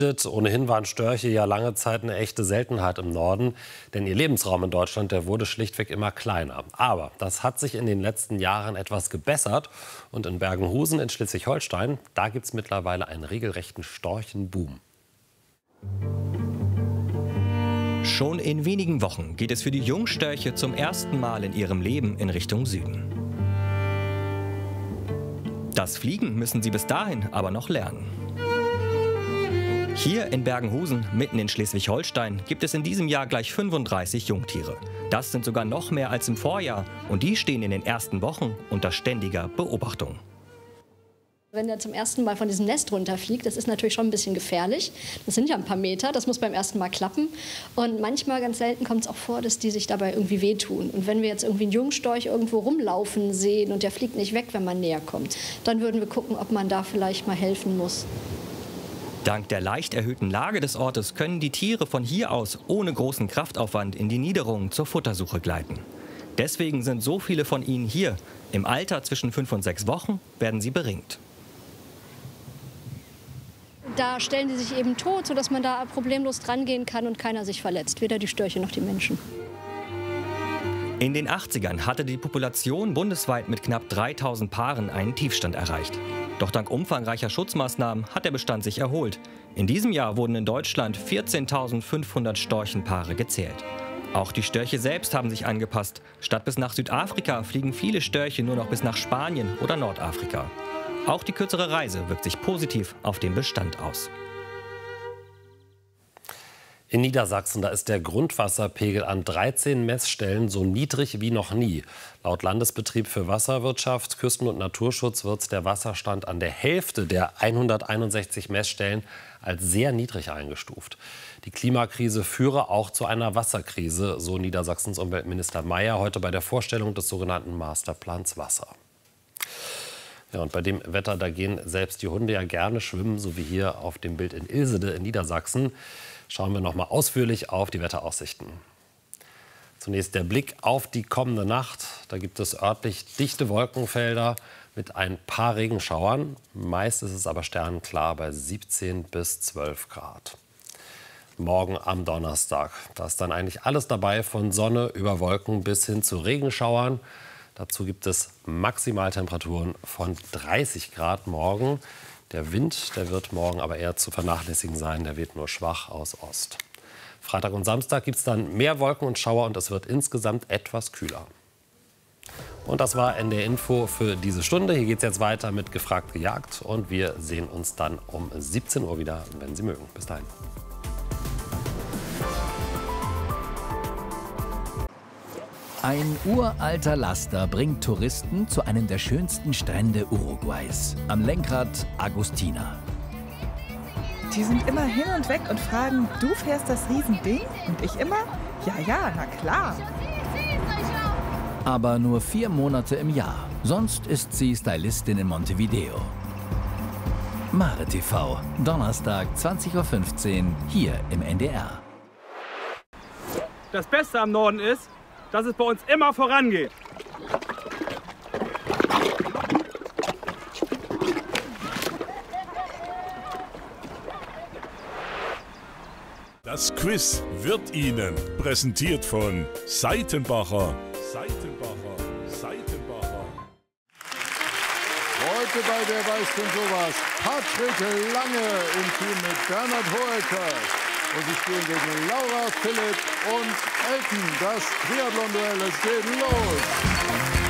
Ohnehin waren Störche ja lange Zeit eine echte Seltenheit im Norden, denn ihr Lebensraum in Deutschland, der wurde schlichtweg immer kleiner. Aber das hat sich in den letzten Jahren etwas gebessert und in Bergenhusen in Schleswig-Holstein, da gibt es mittlerweile einen regelrechten Storchenboom. Schon in wenigen Wochen geht es für die Jungstörche zum ersten Mal in ihrem Leben in Richtung Süden. Das Fliegen müssen sie bis dahin aber noch lernen. Hier in Bergenhusen, mitten in Schleswig-Holstein, gibt es in diesem Jahr gleich 35 Jungtiere. Das sind sogar noch mehr als im Vorjahr und die stehen in den ersten Wochen unter ständiger Beobachtung. Wenn er zum ersten Mal von diesem Nest runterfliegt, das ist natürlich schon ein bisschen gefährlich. Das sind ja ein paar Meter, das muss beim ersten Mal klappen. Und manchmal, ganz selten, kommt es auch vor, dass die sich dabei irgendwie wehtun. Und wenn wir jetzt irgendwie einen Jungstorch irgendwo rumlaufen sehen und der fliegt nicht weg, wenn man näher kommt, dann würden wir gucken, ob man da vielleicht mal helfen muss. Dank der leicht erhöhten Lage des Ortes können die Tiere von hier aus ohne großen Kraftaufwand in die Niederungen zur Futtersuche gleiten. Deswegen sind so viele von ihnen hier. Im Alter zwischen 5 und 6 Wochen werden sie beringt. Da stellen die sich eben tot, sodass man da problemlos dran gehen kann und keiner sich verletzt, weder die Störche noch die Menschen. In den 80ern hatte die Population bundesweit mit knapp 3000 Paaren einen Tiefstand erreicht. Doch dank umfangreicher Schutzmaßnahmen hat der Bestand sich erholt. In diesem Jahr wurden in Deutschland 14.500 Storchenpaare gezählt. Auch die Störche selbst haben sich angepasst. Statt bis nach Südafrika fliegen viele Störche nur noch bis nach Spanien oder Nordafrika. Auch die kürzere Reise wirkt sich positiv auf den Bestand aus. In Niedersachsen, da ist der Grundwasserpegel an 13 Messstellen so niedrig wie noch nie. Laut Landesbetrieb für Wasserwirtschaft, Küsten- und Naturschutz wird der Wasserstand an der Hälfte der 161 Messstellen als sehr niedrig eingestuft. Die Klimakrise führe auch zu einer Wasserkrise, so Niedersachsens Umweltminister Mayer heute bei der Vorstellung des sogenannten Masterplans Wasser. Ja, und bei dem Wetter, da gehen selbst die Hunde ja gerne schwimmen, so wie hier auf dem Bild in Ilsede in Niedersachsen. Schauen wir noch mal ausführlich auf die Wetteraussichten. Zunächst der Blick auf die kommende Nacht. Da gibt es örtlich dichte Wolkenfelder mit ein paar Regenschauern. Meist ist es aber sternenklar bei 17 bis 12 Grad. Morgen am Donnerstag, da ist dann eigentlich alles dabei, von Sonne über Wolken bis hin zu Regenschauern. Dazu gibt es Maximaltemperaturen von 30 Grad morgen. Der Wind, der wird morgen aber eher zu vernachlässigen sein. Der weht nur schwach aus Ost. Freitag und Samstag gibt es dann mehr Wolken und Schauer und es wird insgesamt etwas kühler. Und das war NDR Info für diese Stunde. Hier geht es jetzt weiter mit Gefragt gejagt und wir sehen uns dann um 17 Uhr wieder, wenn Sie mögen. Bis dahin. Ein uralter Laster bringt Touristen zu einem der schönsten Strände Uruguays. Am Lenkrad Agustina. Die sind immer hin und weg und fragen, du fährst das Riesending? Und ich immer, ja, na klar. Aber nur 4 Monate im Jahr. Sonst ist sie Stylistin in Montevideo. Mare TV, Donnerstag 20:15 Uhr, hier im NDR. Das Beste am Norden ist, dass es bei uns immer vorangeht. Das Quiz wird Ihnen präsentiert von Seitenbacher. Heute bei Wer weiß denn sowas? Patrick Lange im Team mit Bernhard Hoeker. Und sie spielen gegen Laura, Philipp und Elton. Das Triathlon-Duell, es geht los.